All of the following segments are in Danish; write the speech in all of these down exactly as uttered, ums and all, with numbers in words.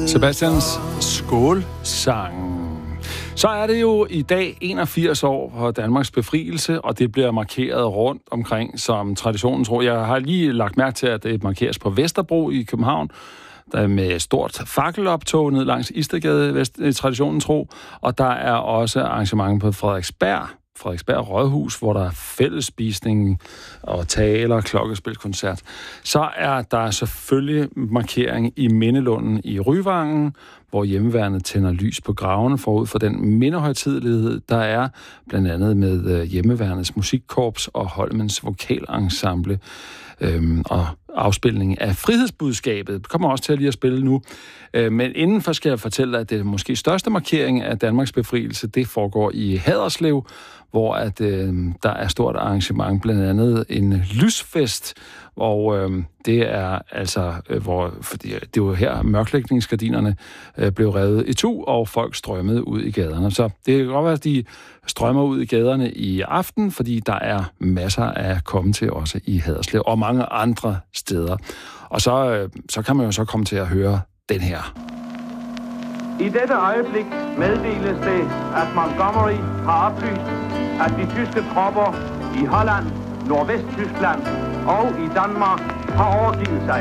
Sebastians skålsang. Så er det jo i dag enogfirs år for Danmarks befrielse, og det bliver markeret rundt omkring som traditionen tro. Jeg har lige lagt mærke til, at det markeres på Vesterbro i København, der med stort fakkeloptog ned langs Istedgade, traditionen tro, og der er også arrangement på Frederiksberg, Frederiksberg Rådhus, hvor der er fællesspisning og taler, klokkespilkoncert. Så er der selvfølgelig markering i Mindelunden i Ryvangen, hvor hjemmeværnet tænder lys på gravene forud for den mindehøjtidelighed, der er blandt andet med hjemmeværnets musikkorps og Holmens vokalensemble øhm, og afspilning af frihedsbudskabet. Kommer også til lige at spille nu. Men indenfor skal jeg fortælle dig, at det måske største markering af Danmarks befrielse, det foregår i Haderslev, hvor at, øh, der er stort arrangement, blandt andet en lysfest, og øh, det er altså, øh, hvor, fordi det var her mørklægningsgardinerne øh, blev revet i tu, og folk strømmede ud i gaderne. Så det kan godt være, at de strømmer ud i gaderne i aften, fordi der er masser af komme til også i Haderslev, og mange andre steder. Og så, øh, så kan man jo så komme til at høre den her. I dette øjeblik meddeles det, at Montgomery har oplyst, at de tyske tropper i Holland, Nordvesttyskland og i Danmark har overgivet sig.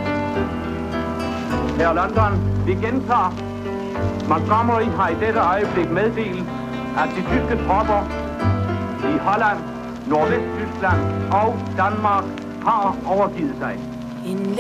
Her London, vi gentager. Montgomery har i dette øjeblik meddelt, at de tyske tropper i Holland, Nordvesttyskland og Danmark har overgivet sig.